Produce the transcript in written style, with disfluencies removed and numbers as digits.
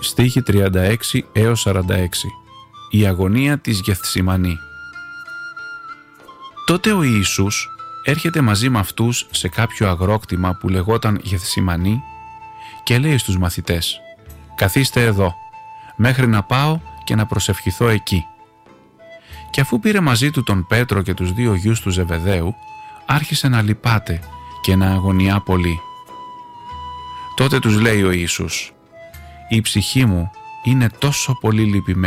στίχοι 36 έως 46. Η αγωνία της Γεθσιμανή. Τότε ο Ιησούς έρχεται μαζί με αυτούς σε κάποιο αγρόκτημα που λεγόταν Γεθσιμανή και λέει στους μαθητές: «Καθίστε εδώ, μέχρι να πάω και να προσευχηθώ εκεί». Και αφού πήρε μαζί του τον Πέτρο και τους δύο γιους του Ζεβεδαίου, άρχισε να λυπάται και να αγωνιά πολύ. Τότε τους λέει ο Ιησούς: «Η ψυχή μου είναι τόσο πολύ λυπημένη